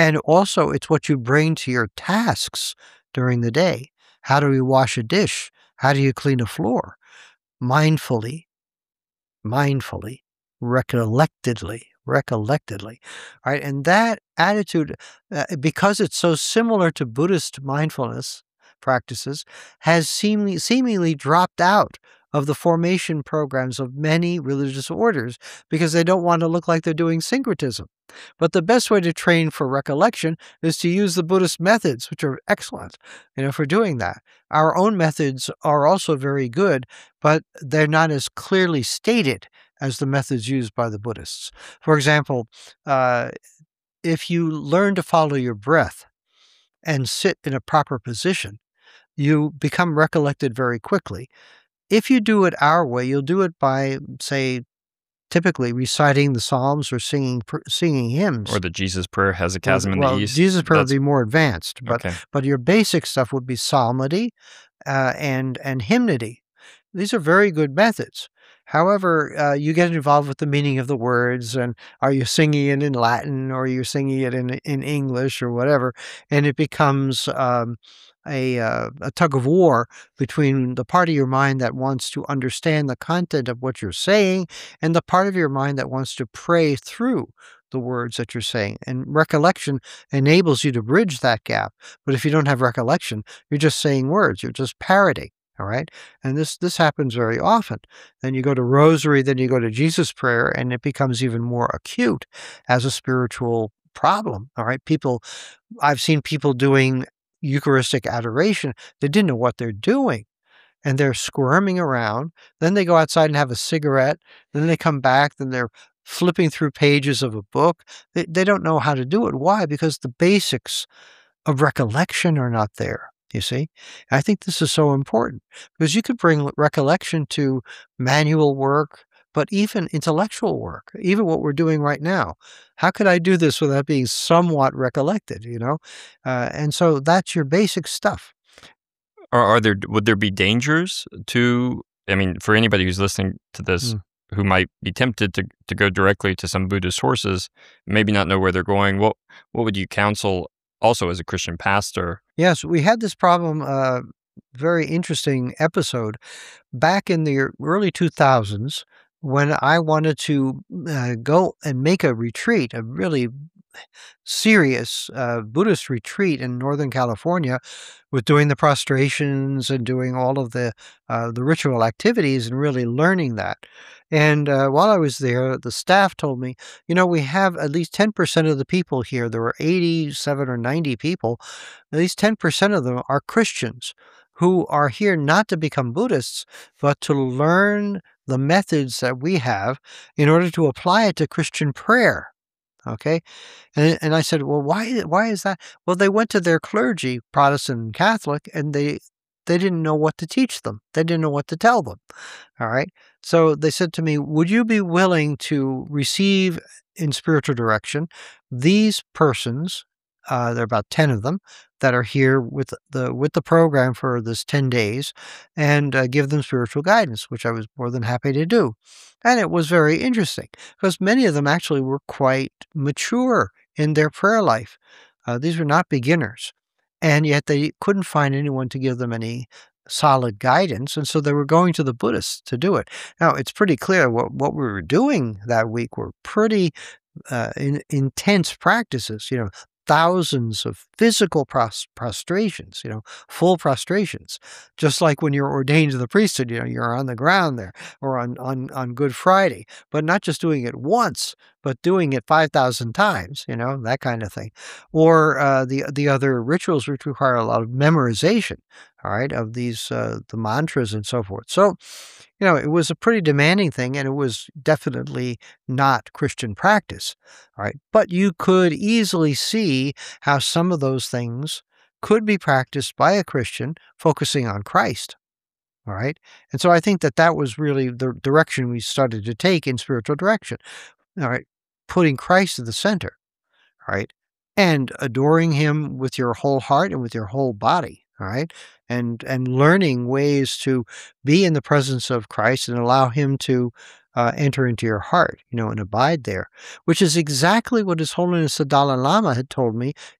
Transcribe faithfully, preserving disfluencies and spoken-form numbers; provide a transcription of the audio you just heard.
And also, it's what you bring to your tasks during the day. How do you wash a dish? How do you clean a floor? Mindfully, mindfully, recollectedly, recollectedly, right? And that attitude, uh, because it's so similar to Buddhist mindfulness practices, has seemingly, seemingly dropped out of the formation programs of many religious orders because they don't want to look like they're doing syncretism. But the best way to train for recollection is to use the Buddhist methods, which are excellent, you know, for doing that. Our own methods are also very good, but they're not as clearly stated as the methods used by the Buddhists. For example, uh, if you learn to follow your breath and sit in a proper position, you become recollected very quickly. If you do it our way, you'll do it by, say, typically reciting the Psalms or singing pr- singing hymns. Or the Jesus Prayer has a Well, chasm in well, the east. Jesus Prayer would That's- be more advanced, but Okay. but your basic stuff would be psalmody uh, and and hymnody. These are very good methods. However, uh, you get involved with the meaning of the words, and are you singing it in Latin or you're singing it in in English or whatever, and it becomes um, a uh, a tug of war between the part of your mind that wants to understand the content of what you're saying and the part of your mind that wants to pray through the words that you're saying. And recollection enables you to bridge that gap. But if you don't have recollection, you're just saying words, you're just parroting. All right. And this this happens very often. Then you go to rosary, then you go to Jesus prayer, and it becomes even more acute as a spiritual problem. All right. People, I've seen people doing Eucharistic adoration. They didn't know what they're doing. And they're squirming around. Then they go outside and have a cigarette. Then they come back, then they're flipping through pages of a book. They, they don't know how to do it. Why? Because the basics of recollection are not there, you see? I think this is so important because you could bring recollection to manual work, but even intellectual work, even what we're doing right now. How could I do this without being somewhat recollected, you know? Uh, and so that's your basic stuff. Are, are there would there be dangers to? I mean, for anybody who's listening to this, Mm. who might be tempted to to go directly to some Buddhist sources, maybe not know where they're going. What what would you counsel? Also, as a Christian pastor? Yes, we had this problem, uh, very interesting episode back in the early two thousands when I wanted to uh, go and make a retreat, a really serious uh, Buddhist retreat in Northern California with doing the prostrations and doing all of the uh, the ritual activities and really learning that. And uh, while I was there, the staff told me, you know, we have at least ten percent of the people here. There were eighty-seven or ninety people. At least ten percent of them are Christians who are here not to become Buddhists, but to learn the methods that we have in order to apply it to Christian prayer. Okay. And and I said, "Well, why why is that?" Well, they went to their clergy, Protestant and Catholic, and they they didn't know what to teach them. They didn't know what to tell them. All right. So they said to me, "Would you be willing to receive in spiritual direction these persons, uh, there are about ten of them that are here with the with the program for this ten days, and uh, give them spiritual guidance," which I was more than happy to do. And it was very interesting because many of them actually were quite mature in their prayer life. Uh, these were not beginners, and yet they couldn't find anyone to give them any solid guidance, and so they were going to the Buddhists to do it. Now, it's pretty clear what, what we were doing that week were pretty uh, in, intense practices, you know, thousands of physical pros- prostrations, you know, full prostrations, just like when you're ordained to the priesthood, you know, you're on the ground there or on, on, on Good Friday, but not just doing it once, but doing it five thousand times, you know, that kind of thing. Or uh, the, the other rituals which require a lot of memorization, all right, of these, uh, the mantras and so forth. So, you know, it was a pretty demanding thing, and it was definitely not Christian practice. All right. But you could easily see how some of those things could be practiced by a Christian focusing on Christ. All right. And so I think that that was really the direction we started to take in spiritual direction. All right. Putting Christ at the center. All right. And adoring him with your whole heart and with your whole body. All right. And, and learning ways to be in the presence of Christ and allow him to uh, enter into your heart, you know, and abide there, which is exactly what His Holiness the Dalai Lama had told me